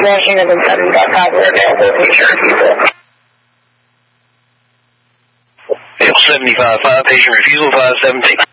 1907.5, we're available patient refusal. 75.5, patient refusal 517.